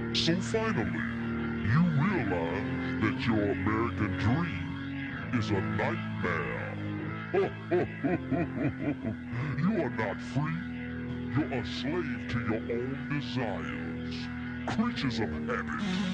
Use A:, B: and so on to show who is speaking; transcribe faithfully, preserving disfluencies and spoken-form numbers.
A: So finally, you realize that your American dream is a nightmare. You are not free. You're a slave to your own desires, creatures of habit.